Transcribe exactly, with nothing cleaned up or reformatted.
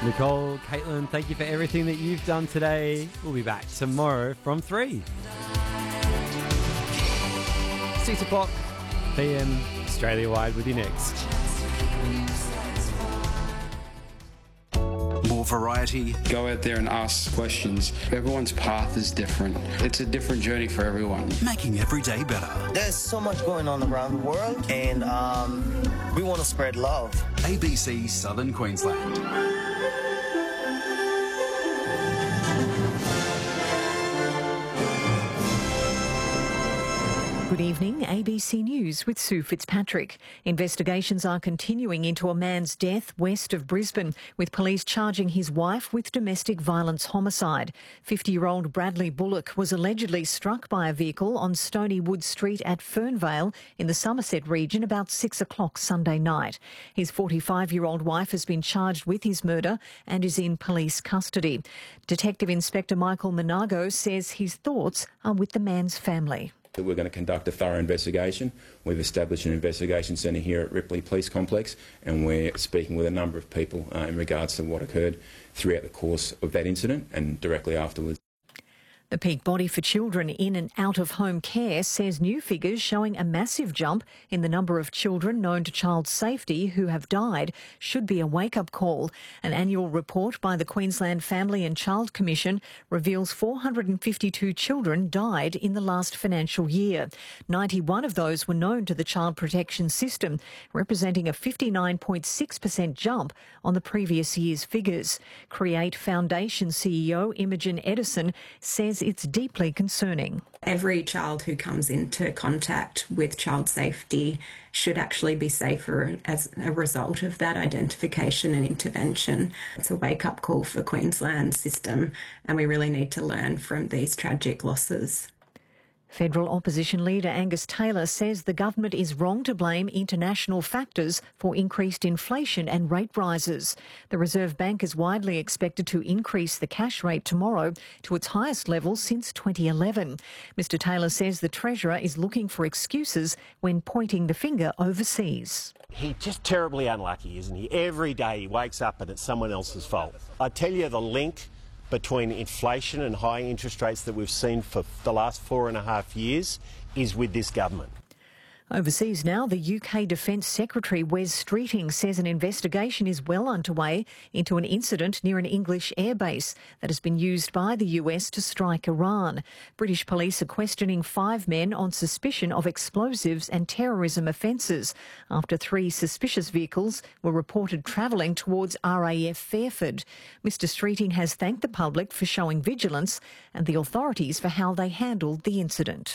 Nicole, Caitlin, thank you for everything that you've done today. We'll be back tomorrow from three. six o'clock p m Australia-wide with you next. More variety. Go out there and ask questions. Everyone's path is different. It's a different journey for everyone. Making every day better. There's so much going on around the world, and um, we want to spread love. A B C Southern Queensland. Good evening, A B C News with Sue Fitzpatrick. Investigations are continuing into a man's death west of Brisbane, with police charging his wife with domestic violence homicide. fifty-year-old Bradley Bullock was allegedly struck by a vehicle on Stony Wood Street at Fernvale in the Somerset region about six o'clock Sunday night. His forty-five-year-old wife has been charged with his murder and is in police custody. Detective Inspector Michael Monago says his thoughts are with the man's family. We're going to conduct a thorough investigation. We've established an investigation centre here at Ripley Police Complex, and we're speaking with a number of people uh, in regards to what occurred throughout the course of that incident and directly afterwards. The peak body for children in and out of home care says new figures showing a massive jump in the number of children known to Child Safety who have died should be a wake-up call. An annual report by the Queensland Family and Child Commission reveals four hundred fifty-two children died in the last financial year. ninety-one of those were known to the Child Protection System, representing a fifty-nine point six percent jump on the previous year's figures. Create Foundation C E O Imogen Edison says it's deeply concerning. Every child who comes into contact with Child Safety should actually be safer as a result of that identification and intervention. It's a wake-up call for Queensland's system, and we really need to learn from these tragic losses. Federal opposition leader Angus Taylor says the government is wrong to blame international factors for increased inflation and rate rises. The Reserve Bank is widely expected to increase the cash rate tomorrow to its highest level since twenty eleven. Mister Taylor says the Treasurer is looking for excuses when pointing the finger overseas. He's just terribly unlucky, isn't he? Every day he wakes up and it's someone else's fault. I tell you, the link between inflation and high interest rates that we've seen for the last four and a half years is with this government. Overseas now, the U K Defence Secretary Wes Streeting says an investigation is well underway into an incident near an English airbase that has been used by the U S to strike Iran. British police are questioning five men on suspicion of explosives and terrorism offences after three suspicious vehicles were reported travelling towards R A F Fairford. Mister Streeting has thanked the public for showing vigilance and the authorities for how they handled the incident.